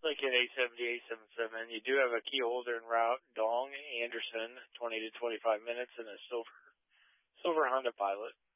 Lincoln 870, 877. You do have a key holder en route, Dong Anderson, 20 to 25 minutes, and a silver Honda Pilot.